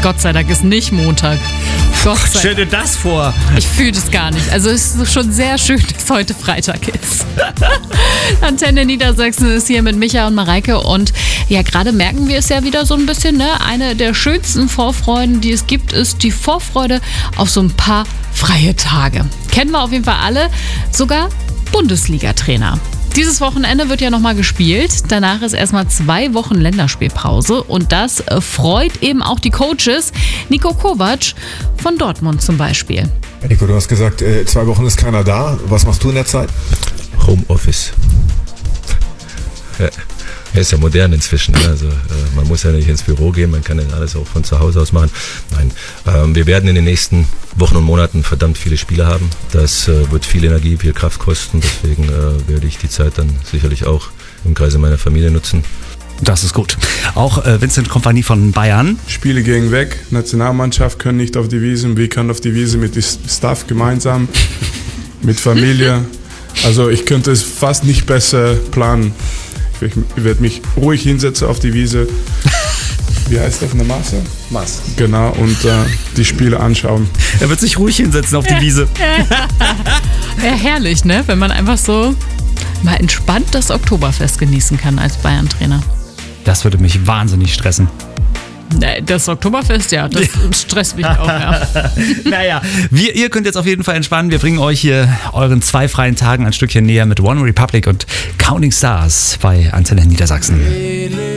Gott sei Dank ist nicht Montag. Gott sei Stell dir das vor. Ich fühle das gar nicht. Also es ist schon sehr schön, dass heute Freitag ist. Antenne Niedersachsen ist hier mit Micha und Mareike und ja, gerade merken wir es ja wieder so ein bisschen, ne? Eine der schönsten Vorfreuden, die es gibt, ist die Vorfreude auf so ein paar freie Tage. Kennen wir auf jeden Fall alle, sogar Bundesliga-Trainer. Dieses Wochenende wird ja nochmal gespielt. Danach ist erstmal 2 Wochen Länderspielpause. Und das freut eben auch die Coaches. Niko Kovac von Dortmund zum Beispiel. Nico, du hast gesagt, 2 Wochen ist keiner da. Was machst du in der Zeit? Homeoffice. Ja. Er ist ja modern inzwischen, ne? Also man muss ja nicht ins Büro gehen, man kann ja alles auch von zu Hause aus machen. Nein, wir werden in den nächsten Wochen und Monaten verdammt viele Spiele haben. Das wird viel Energie, viel Kraft kosten, deswegen werde ich die Zeit dann sicherlich auch im Kreise meiner Familie nutzen. Das ist gut. Auch Vincent Kompanie von Bayern. Spiele gehen weg, Nationalmannschaft können nicht auf die Wiesn, wir können auf die Wiesn mit dem Staff gemeinsam, mit Familie. Also ich könnte es fast nicht besser planen. Ich werde mich ruhig hinsetzen auf die Wiese. Wie heißt das? Eine Masse? Maß. Genau, und die Spiele anschauen. Er wird sich ruhig hinsetzen auf die Wiese. Ja, herrlich, ne? Wenn man einfach so mal entspannt das Oktoberfest genießen kann als Bayern-Trainer. Das würde mich wahnsinnig stressen. Das Oktoberfest, ja, das stresst mich auch, ja. Naja, ihr könnt jetzt auf jeden Fall entspannen. Wir bringen euch hier euren 2 freien Tagen ein Stückchen näher mit One Republic und Counting Stars bei Antenne Niedersachsen.